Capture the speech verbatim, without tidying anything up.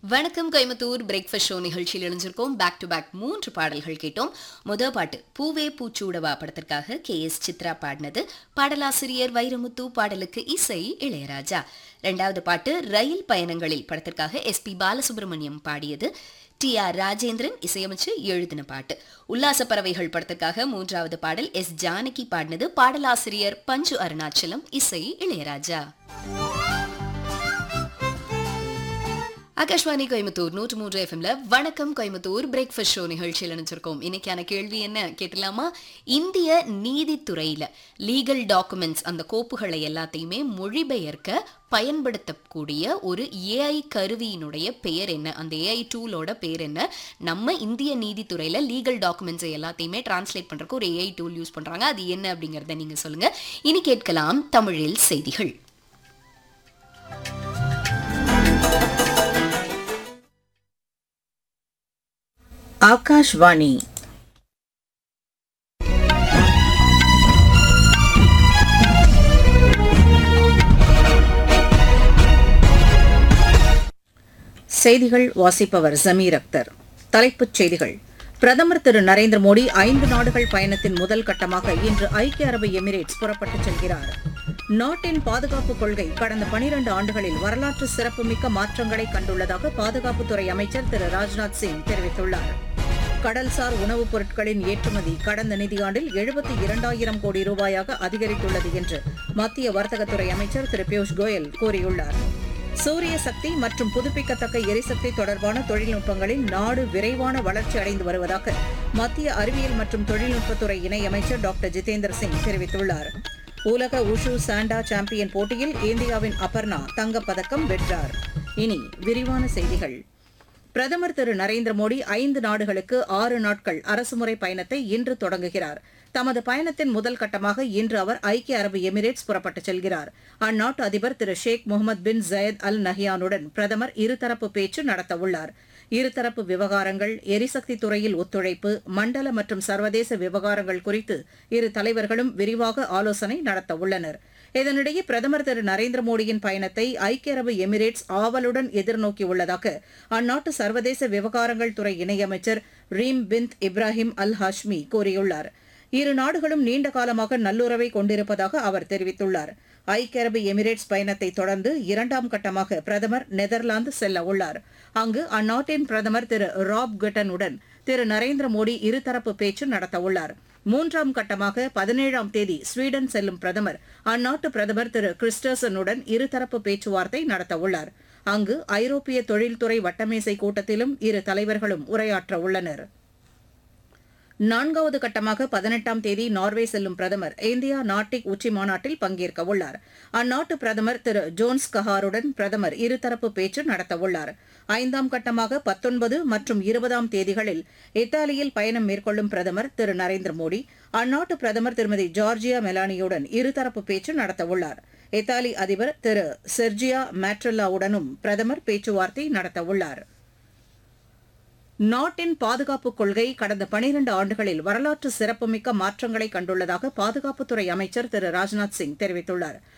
வணக்கம் Coimbatore breakfast show நிகழ்ச்சியில் இணைஞ்சிருக்கோம். Back to back மூன்று பாடல்கள் கேட்டோம். முதல் பாட்டு பூவே பூச்சூடவா படத்திற்காக கே எஸ் சித்ரா பாடினது, பாடலாசிரியர் வைரமுத்து, பாடலுக்கு இசை இளையராஜா. இரண்டாவது பாட்டு ரயில் பயணங்களில் படத்திற்காக எஸ் பி பாலசுப்ரமணியம் பாடியது, டி ஆர் ராஜேந்திரன் இசையமைச்சு எழுதின பாட்டு. உல்லாச பறவைகள் படத்திற்காக மூன்றாவது பாடல் எஸ் ஜானகி பாடினது, பாடலாசிரியர் பஞ்சு அருணாச்சலம், இசை இளையராஜா. ஆகாஷ்வாணி கோயம்புத்தூர் நூற்று மூன்று எஃப்எம்ல வணக்கம் கோயம்புத்தூர் பிரேக்ஃபாஸ்ட் ஷோ நிகழ்ச்சியில் நினைச்சிருக்கோம். இன்னைக்கான கேள்வி என்ன கேட்டலாமா? இந்திய நீதித்துறையில லீகல் டாக்குமெண்ட்ஸ் அந்த கோப்புகளை எல்லாத்தையுமே மொழிபெயர்க்க பயன்படுத்தக்கூடிய ஒரு ஏஐ கருவியினுடைய பெயர் என்ன? அந்த ஏஐ டூலோட பேர் என்ன? நம்ம இந்திய நீதித்துறையில லீகல் டாக்குமெண்ட்ஸை எல்லாத்தையுமே டிரான்ஸ்லேட் பண்றதுக்கு ஒரு ஏஐ டூல் யூஸ் பண்றாங்க. அது என்ன அப்படிங்கறத நீங்க சொல்லுங்க. இனி கேட்கலாம் தமிழில் செய்திகள். ஆகாஷ்வாணி. செய்திகள் வாசிப்பவர் ஜமீர் அக்தர். தலைப்புச் செய்திகள். பிரதமர் திரு நரேந்திர மோடி ஐந்து நாடுகள் பயணத்தின் முதல் கட்டமாக இன்று ஐக்கிய அரபு எமிரேட்ஸ் புறப்பட்டுச் செல்கிறார். நாட்டின் பாதுகாப்பு கொள்கை கடந்த பனிரண்டு ஆண்டுகளில் வரலாற்று சிறப்புமிக்க மாற்றங்களை கண்டுள்ளதாக பாதுகாப்புத்துறை அமைச்சர் திரு ராஜ்நாத் சிங் தெரிவித்துள்ளார். கடல்சார் உணவுப் பொருட்களின் ஏற்றுமதி கடந்த நிதியாண்டில் எழுபத்தி இரண்டாயிரம் கோடி ரூபாயாக அதிகரித்துள்ளது என்று மத்திய வர்த்தகத்துறை அமைச்சர் திரு பியூஷ் கோயல் கூறியுள்ளார். சூரிய சக்தி மற்றும் புதுப்பிக்கத்தக்க எரிசக்தி தொடர்பான தொழில்நுட்பங்களில் நாடு விரைவான வளர்ச்சி அடைந்து வருவதாக மத்திய அறிவியல் மற்றும் தொழில்நுட்பத்துறை இணையமைச்சர் டாக்டர் ஜிதேந்திர சிங் தெரிவித்துள்ளார். உலக உஷு சாண்டா சாம்பியன் போட்டியில் இந்தியாவின் அபர்ணா தங்கப்பதக்கம் வென்றார். இனி விரிவான செய்திகள். பிரதமர் திரு நரேந்திர மோடி ஐந்து நாடுகளுக்கு ஆறு நாட்கள் அரசுமுறை பயணத்தை இன்று தொடங்குகிறார். தமது பயணத்தின் முதல் கட்டமாக இன்று அவர் ஐக்கிய அரபு எமிரேட்ஸ் புறப்பட்டுச் செல்கிறார். அந்நாட்டு அதிபர் திரு ஷேக் முகமது பின் ஜயத் அல் நஹ்யானுடன் பிரதமர் இருதரப்பு பேச்சு நடத்தவுள்ளார். இருதரப்பு விவகாரங்கள், எரிசக்தி துறையில் ஒத்துழைப்பு, மண்டல மற்றும் சர்வதேச விவகாரங்கள் குறித்து இரு தலைவர்களும் விரிவாக ஆலோசனை நடத்தவுள்ளனர். இதனிடையே பிரதமர் திரு நரேந்திர மோடியின் பயணத்தை ஐக்கிய அரபு எமிரேட்ஸ் ஆவலுடன் எதிர்நோக்கியுள்ளதாக அந்நாட்டு சர்வதேச விவகாரங்கள் துறை இணையமைச்சர் ரீம் பின்த் இப்ராஹிம் அல் ஹாஷ்மி கூறியுள்ளார். இரு நாடுகளும் நீண்ட காலமாக நல்லுறவை கொண்டிருப்பதாக அவர் தெரிவித்துள்ளார். ஐக்கிய அரபு எமிரேட்ஸ் பயணத்தை தொடர்ந்து இரண்டாம் கட்டமாக பிரதமர் நெதர்லாந்து செல்ல உள்ளார். அங்கு அந்நாட்டின் பிரதமர் திரு ராப் கட்டனுடன் திரு நரேந்திர மோடி இருதரப்பு பேச்சு நடத்தவுள்ளார். மூன்றாம் கட்டமாக பதினேழாம் தேதி ஸ்வீடன் செல்லும் பிரதமர் அந்நாட்டு பிரதமர் திரு கிறிஸ்டர்சனுடன் இருதரப்பு பேச்சுவார்த்தை நடத்தவுள்ளார். அங்கு ஐரோப்பிய தொழில்துறை வட்டமேசை கூட்டத்திலும் இரு தலைவர்களும் உரையாற்ற உள்ளனர். நான்காவது கட்டமாக பதினெட்டாம் தேதி நார்வே செல்லும் பிரதமர் இந்தியா நார்டிக் உச்சி மாநாட்டில் பங்கேற்க உள்ளார். அந்நாட்டு பிரதமர் திரு ஜோன்ஸ் கஹாருடன் பிரதமர் இருதரப்பு பேச்சு நடத்தவுள்ளார். ஐந்தாம் கட்டமாக பத்தொன்பது மற்றும் இருபதாம் தேதிகளில் இத்தாலியில் பயணம் மேற்கொள்ளும் பிரதமர் திரு நரேந்திர மோடி அந்நாட்டு பிரதமர் திருமதி ஜார்ஜியா மெலானியுடன் இருதரப்பு பேச்சு நடத்தவுள்ளார். இத்தாலி அதிபர் திரு செர்ஜியா மேட்ரெல்லாவுடனும் பிரதமர் பேச்சுவார்த்தை நடத்தவுள்ளார். நாட்டின் பாதுகாப்பு கொள்கை கடந்த பனிரண்டு ஆண்டுகளில் வரலாற்று சிறப்புமிக்க மாற்றங்களை கண்டுள்ளதாக பாதுகாப்புத்துறை அமைச்சர் திரு ராஜ்நாத் சிங் தெரிவித்துள்ளார்.